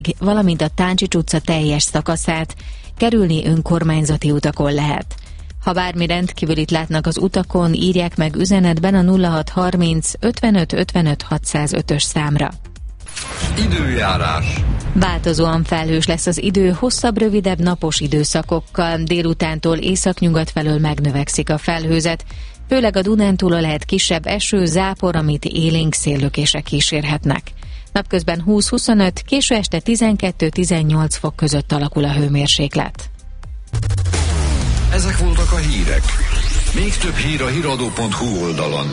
valamint a Táncsics utca teljes szakaszát kerülni önkormányzati utakon lehet. Ha bármi rendkívülit látnak az utakon, írják meg üzenetben a 0630 55 55 605-ös számra. Időjárás. Változóan felhős lesz az idő, hosszabb, rövidebb napos időszakokkal, délutántól északnyugat felől megnövekszik a felhőzet, főleg a Dunántúlon lehet kisebb eső, zápor, amit élénk széllökések kísérhetnek. Napközben 20-25, késő este 12-18 fok között alakul a hőmérséklet. Ezek voltak a hírek. Még több hír a hiradó.hu oldalon.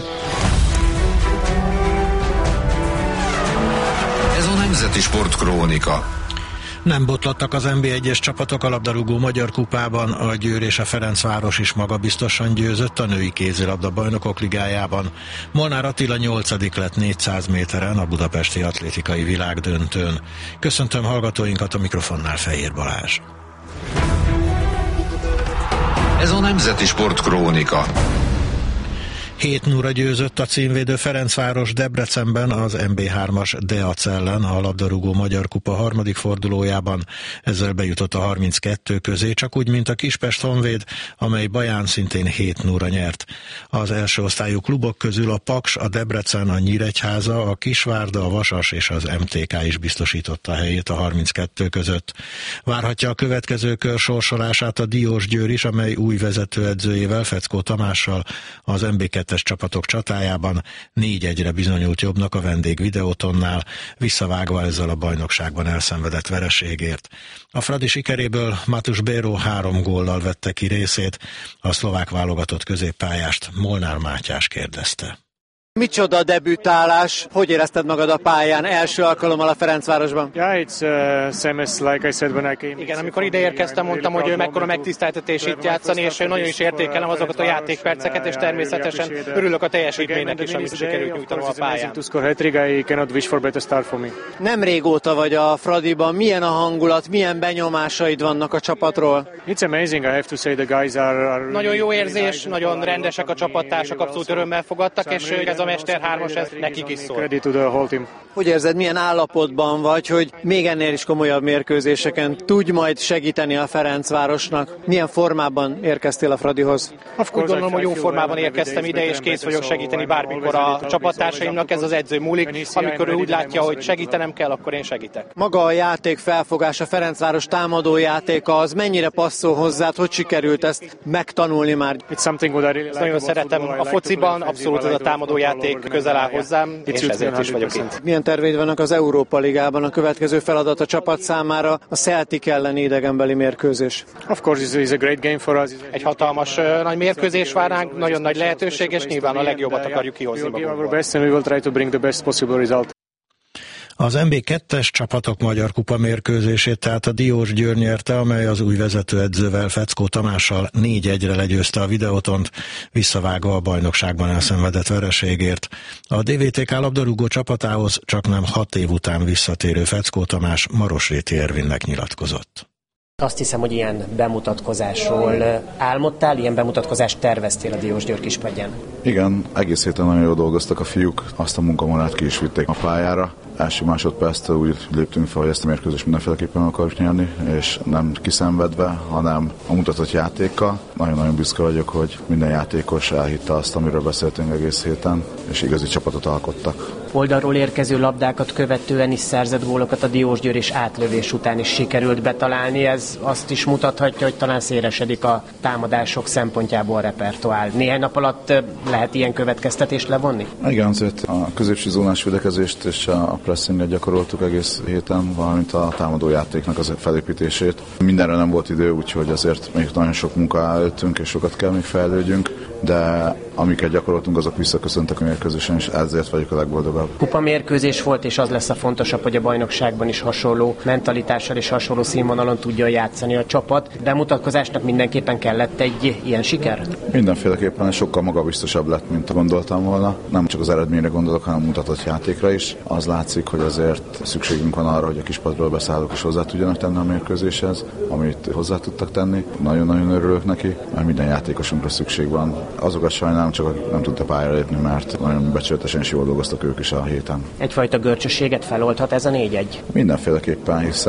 Ez a Nemzeti Sportkrónika. Nem botlottak az NB1-es csapatok a labdarúgó Magyar Kupában, a Győr és a Ferencváros is magabiztosan győzött a női kézilabda bajnokok ligájában. Molnár Attila 8. lett 400 méteren a budapesti atlétikai világdöntőn. Köszöntöm hallgatóinkat, a mikrofonnál Fehér Balázs. Ez a Nemzeti Sportkrónika. 7-0-ra győzött a címvédő Ferencváros Debrecenben az MB3-as Deac ellen a labdarúgó Magyar Kupa harmadik fordulójában. Ezzel bejutott a 32 közé, csak úgy, mint a Kispest Honvéd, amely Baján szintén 7-0-ra nyert. Az első osztályú klubok közül a Paks, a Debrecen, a Nyíregyháza, a Kisvárda, a Vasas és az MTK is biztosította a helyét a 32 között. Várhatja a következő kör sorsolását a Diósgyőr is, amely új vezetőedzőjével, Feckó Tamással az MB2-es csapatok csatájában 4-1-re bizonyult jobbnak a vendég Videótonnál, visszavágva ezzel a bajnokságban elszenvedett vereségért. A Fradi sikeréből Matus Béró 3 góllal vette ki részét, a szlovák válogatott középpályást Molnár Mátyás kérdezte. Micsoda debütálás, hogy érezted magad a pályán első alkalommal a Ferencvárosban? Igen, amikor ide érkeztem, mondtam, hogy mekkora megtiszteltetés itt játszani, és nagyon is értékelem azokat a játékperceket, és természetesen örülök a teljesítménynek is, amit sikerült nyújtanom a pályán. Nem régóta vagy a Fradiban, milyen a hangulat, milyen benyomásaid vannak a csapatról? Nagyon jó érzés, nagyon rendesek a csapattársak, abszolút örömmel fogadtak, és ez a Mester 3-as, ez nekik is szól. Hogy érzed, milyen állapotban vagy, hogy még ennél is komolyabb mérkőzéseken tudj majd segíteni a Ferencvárosnak? Milyen formában érkeztél a Fradihoz? Úgy gondolom, hogy jó formában érkeztem ide, és kész vagyok segíteni bármikor a csapattársaimnak, ez az edző múlik. Amikor ő úgy látja, hogy segítenem kell, akkor én segítek. Maga a játék felfogás, a Ferencváros támadójátéka, az mennyire passzol hozzád, hogy sikerült ezt megtanulni már? Ezt nagyon szeretem a fociban, abszolút ez a támadójáték közel áll hozzám, és ezért is vagyok itt. Milyen terveid vannak az Európa Ligában? A következő feladat a csapat számára a Celtic elleni idegenbeli mérkőzés. Egy hatalmas nagy mérkőzés vár ránk, nagyon nagy lehetőség, és nyilván a legjobbat akarjuk kihozni magunkból. Az MB2-es csapatok Magyar Kupa mérkőzését tehát a Diósgyőr nyerte, amely az új vezetőedzővel, Feckó Tamással 4-1-re legyőzte a Videótont, visszavágva a bajnokságban elszenvedett vereségért. A DVTK labdarúgó csapatához csaknem 6 év után visszatérő Feckó Tamás Marosréti Ervinnek nyilatkozott. Azt hiszem, hogy ilyen bemutatkozásról álmodtál, ilyen bemutatkozást terveztél a Diósgyőr kispadján. Igen, egész héten nagyon jól dolgoztak a fiúk, azt a munkamorát ki is vitték a pályára. Első másodperctől úgy léptünk fel, hogy ezt a mérkőzést mindenféleképpen akarjuk nyerni, és nem kiszenvedve, hanem a mutatott játékkal. Nagyon-nagyon büszke vagyok, hogy minden játékos elhitte azt, amiről beszéltünk egész héten, és igazi csapatot alkottak. Oldalról érkező labdákat követően is szerzett gólokat a Diósgyőr, és átlövés után is sikerült betalálni. Ez azt is mutathatja, hogy talán szélesedik a támadások szempontjából a repertoár. Néhány nap alatt lehet ilyen következtetést levonni? Igen, azért a középső zónás védekezést és a pressinget gyakoroltuk egész héten, valamint a támadójátéknak az felépítését. Mindenre nem volt idő, úgyhogy azért még nagyon sok munka előttünk, és sokat kell még fejlődjünk, de amiket gyakoroltunk, azok visszaköszöntek a mérkőzésen, és ezért vagyok a legboldogabb. Kupa mérkőzés volt, és az lesz a fontosabb, hogy a bajnokságban is hasonló mentalitással és hasonló színvonalon tudja játszani a csapat. Bemutatkozásnak mindenképpen kellett egy ilyen siker? Mindenféleképpen sokkal magabiztosabb lett, mint gondoltam volna. Nem csak az eredményre gondolok, hanem mutatott játékra is. Az látszik, hogy azért szükségünk van arra, hogy a kispadról beszállók is hozzá tudjanak tenni a mérkőzéshez, amit hozzá tudtak tenni. Nagyon-nagyon örülök neki, mert minden játékosunkra szükség van. Azokat sajnálom, nem csak aki nem tudta pályára lépni, mert nagyon becsületesen is jól dolgoztak ők is a héten. Egyfajta görcsösséget feloldhat ez a 4-1? Mindenféleképpen, hiszen